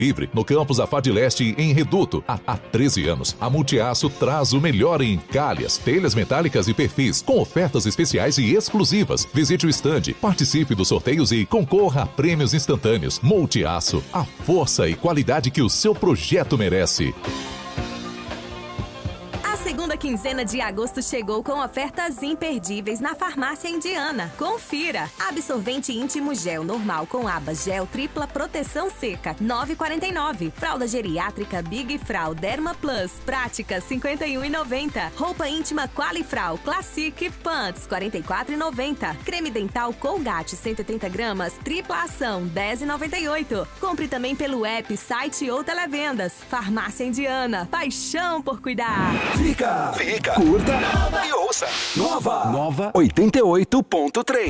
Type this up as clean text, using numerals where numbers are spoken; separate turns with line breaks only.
Ibre, no campus Afad Leste, em Reduto. Há 13 anos, a Multiaço traz o melhor em calhas, telhas metálicas e perfis, com ofertas especiais e exclusivas. Visite o estande, participe dos sorteios e concorra a prêmios instantâneos. Multiaço, a força e qualidade que o seu projeto merece.
A segunda quinzena de agosto chegou com ofertas imperdíveis na Farmácia Indiana. Confira! Absorvente íntimo gel normal com aba gel tripla proteção seca, R$ 9,49. Fralda geriátrica Big Frau Derma Plus, prática, R$ 51,90. Roupa íntima Qualifrau Classic Pants, R$ 44,90. Creme dental Colgate 180 gramas, tripla ação, R$ 10,98. Compre também pelo app, site ou televendas. Farmácia Indiana, paixão por cuidar.
Fica, curta e ouça. Nova 88.3.